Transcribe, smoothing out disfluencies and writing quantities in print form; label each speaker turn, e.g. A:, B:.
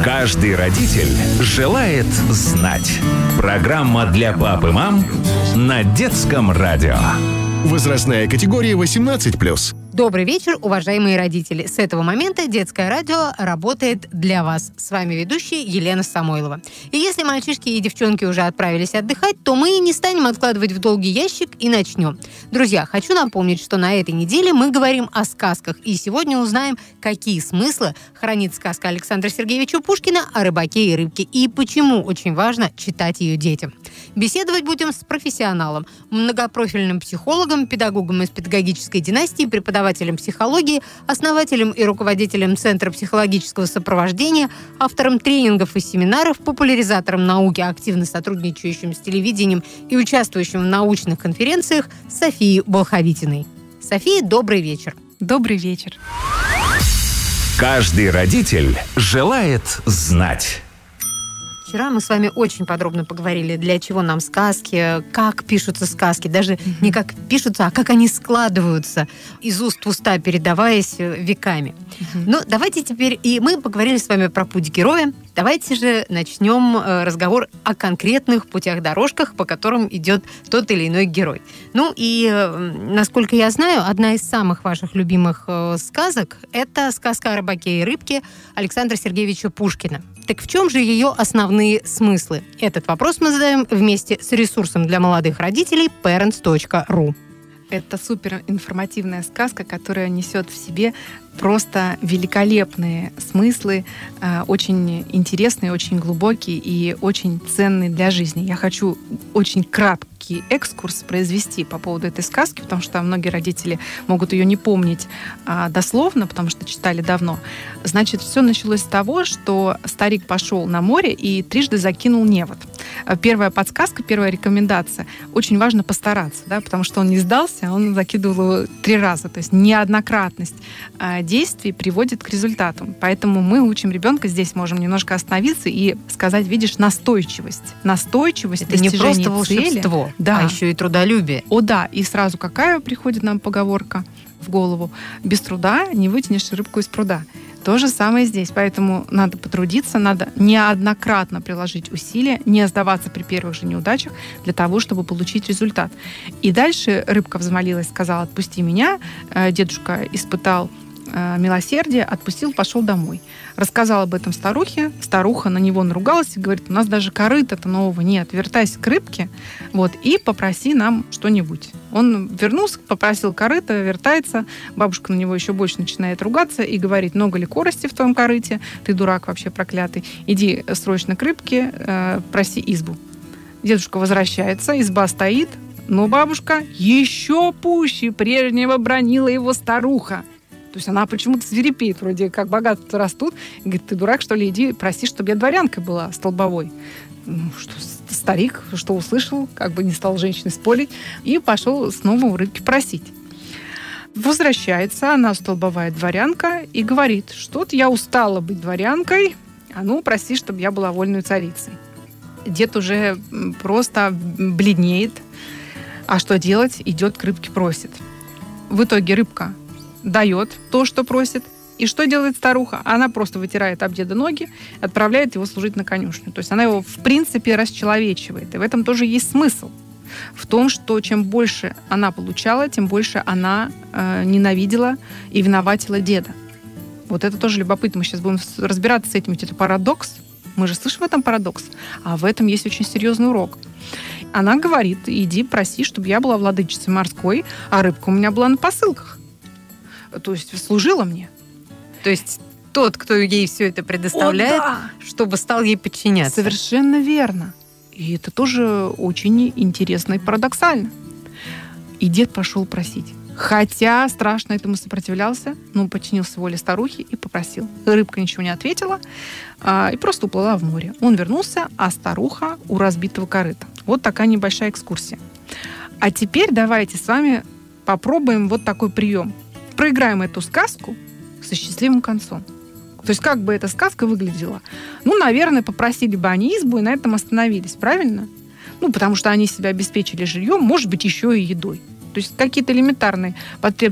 A: Каждый родитель желает знать. Программа для пап и мам на Детском радио.
B: Возрастная категория 18+.
C: Добрый вечер, уважаемые родители. С этого момента Детское радио работает для вас. С вами ведущая Елена Самойлова. И если мальчишки и девчонки уже отправились отдыхать, то мы не станем откладывать в долгий ящик и начнем. Друзья, хочу напомнить, что на этой неделе мы говорим о сказках. И сегодня узнаем, какие смыслы хранит сказка Александра Сергеевича Пушкина о рыбаке и рыбке. И почему очень важно читать ее детям. Беседовать будем с профессионалом, многопрофильным психологом, педагогом из педагогической династии, преподавателем психологии, основателем и руководителем Центра психологического сопровождения, автором тренингов и семинаров, популяризатором науки, активно сотрудничающим с телевидением и участвующим в научных конференциях Софией Болховитиной. София, добрый вечер.
D: Добрый вечер.
A: Каждый родитель желает знать.
C: Вчера мы с вами очень подробно поговорили, для чего нам сказки, как пишутся сказки, даже не как пишутся, а как они складываются из уст в уста, передаваясь веками. Ну, давайте теперь, и мы поговорили с вами про путь героя, давайте же начнем разговор о конкретных путях-дорожках, по которым идет тот или иной герой. Ну, и, насколько я знаю, одна из самых ваших любимых сказок – это сказка о рыбаке и рыбке Александра Сергеевича Пушкина. Так в чем же ее основные смыслы? Этот вопрос мы задаем вместе с ресурсом для молодых родителей parents.ru.
D: Это суперинформативная сказка, которая несет в себе просто великолепные смыслы, очень интересные, очень глубокие и очень ценные для жизни. Я хочу очень краткий экскурс произвести по поводу этой сказки, потому что многие родители могут ее не помнить дословно, потому что читали давно. Значит, все началось с того, что старик пошел на море и трижды закинул невод. Первая подсказка, первая рекомендация. Очень важно постараться, да, потому что он не сдался, он закидывал его 3 раза. То есть неоднократность действий приводит к результатам. Поэтому мы учим ребенка, здесь можем немножко остановиться и сказать, видишь, настойчивость. Настойчивость,
C: это не просто волшебство,
D: цели, да.
C: А еще и трудолюбие.
D: О, да. И сразу какая приходит нам поговорка в голову? Без труда не вытянешь рыбку из пруда. То же самое здесь. Поэтому надо потрудиться, надо неоднократно приложить усилия, не сдаваться при первых же неудачах для того, чтобы получить результат. И дальше рыбка взмолилась, сказала: отпусти меня. Дедушка испытал милосердие, отпустил, пошел домой. Рассказал об этом старухе. Старуха на него наругалась и говорит: у нас даже корыта-то нового нет. Вертайся к рыбке, вот, и попроси нам что-нибудь. Он вернулся, попросил корыто, вертается. Бабушка на него еще больше начинает ругаться и говорит: много ли корости в твоем корыте? Ты дурак вообще проклятый. Иди срочно к рыбке, проси избу. Дедушка возвращается, изба стоит, но бабушка еще пуще прежнего бранила его старуха. То есть она почему-то свирепеет, вроде как богатства растут. И говорит: ты дурак, что ли, иди проси, чтобы я дворянкой была столбовой. Ну, что старик, что услышал, как бы не стал женщиной спорить, и пошел снова у рыбки просить. Возвращается она, столбовая дворянка, и говорит: что-то я устала быть дворянкой, а ну проси, чтобы я была вольной царицей. Дед уже просто бледнеет. А что делать? Идет к рыбке, просит. В итоге рыбка дает то, что просит. И что делает старуха? Она просто вытирает об деда ноги и отправляет его служить на конюшню. То есть она его, в принципе, расчеловечивает. И в этом тоже есть смысл. В том, что чем больше она получала, тем больше она ненавидела и виноватила деда. Вот это тоже любопытно. Мы сейчас будем разбираться с этим. Ведь это парадокс. Мы же слышим в этом парадокс. А в этом есть очень серьезный урок. Она говорит: иди проси, чтобы я была владычицей морской, а рыбка у меня была на посылках. То есть служила мне.
C: То есть тот, кто ей все это предоставляет, чтобы стал ей подчиняться.
D: Совершенно верно. И это тоже очень интересно и парадоксально. И дед пошел просить. Хотя страшно этому сопротивлялся, но подчинился воле старухи и попросил. Рыбка ничего не ответила и просто уплыла в море. Он вернулся, а старуха у разбитого корыта. Вот такая небольшая экскурсия. А теперь давайте с вами попробуем вот такой прием. Проиграем эту сказку со счастливым концом. То есть как бы эта сказка выглядела? Ну, наверное, попросили бы они избу и на этом остановились, правильно? Ну, потому что они себя обеспечили жильем, может быть, еще и едой. То есть какие-то элементарные потребности